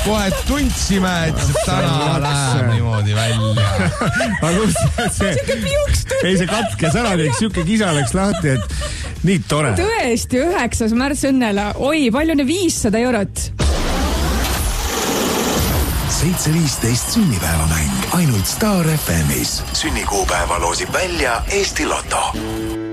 kohe tundsime, et täna läheb niimoodi välja. Aga see katkes ära, siuke kisa läks lahti, et nii tore. Tõesti, 9. märts õnnele. Oi, palju on 500 eurot? 7.15 sünnipäevamäng ainult Star FM'is. Sünnikuupäeva loosib välja Eesti Loto.